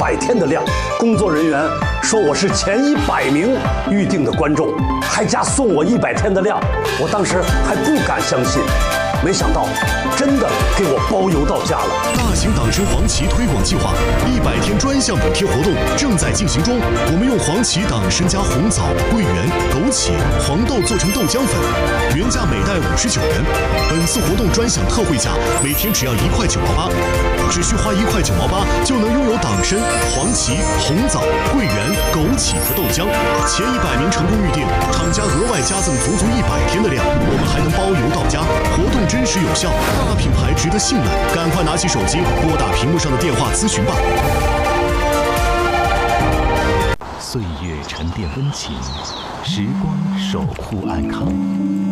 100天的量。工作人员说我是前100名预定的观众，还加送我100天的量。我当时还不敢相信，没想到真的给我包邮到家了。 大型党参黄芪推广计划100天专项补贴活动正在进行中。我们用黄芪党参加红枣、桂圆、枸杞、黄豆做成豆浆粉，原价每袋59元。本次活动专享特惠价，每天只要1块9毛8，只需花1块9毛8就能拥有党参、黄芪、红枣、桂圆、枸杞和豆浆。前100名成功预定，厂家额外加赠足100天的量，我们还能包邮到家。活动真实有效，大品牌值得信赖，赶快拿起手机拨打屏幕上的电话咨询吧。 岁月沉淀温情，时光守护安康。